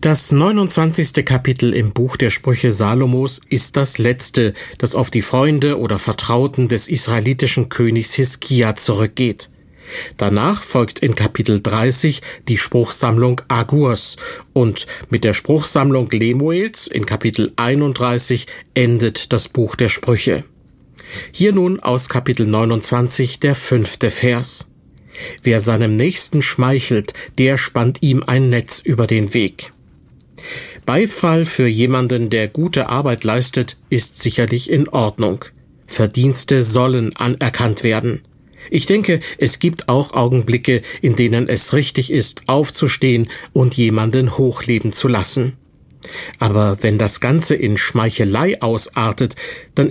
Das 29. Kapitel im Buch der Sprüche Salomos ist das letzte, das auf die Freunde oder Vertrauten des israelitischen Königs Hiskia zurückgeht. Danach folgt in Kapitel 30 die Spruchsammlung Agurs und mit der Spruchsammlung Lemuels in Kapitel 31 endet das Buch der Sprüche. Hier nun aus Kapitel 29 der 5. Vers. Wer seinem Nächsten schmeichelt, der spannt ihm ein Netz über den Weg. Beifall für jemanden, der gute Arbeit leistet, ist sicherlich in Ordnung. Verdienste sollen anerkannt werden. Ich denke, es gibt auch Augenblicke, in denen es richtig ist, aufzustehen und jemanden hochleben zu lassen. Aber wenn das Ganze in Schmeichelei ausartet, dann